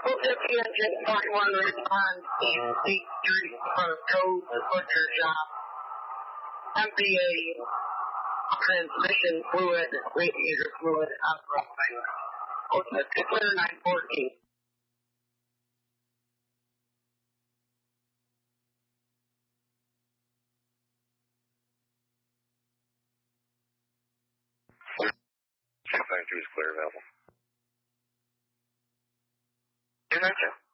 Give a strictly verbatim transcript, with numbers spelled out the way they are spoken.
O fifty engine forty-one response East Street Street for Code Butcher Shop. M P A transmission fluid, radiator fluid, uprupting. O clear nine fourteen. six nine two is clear available. two nine two.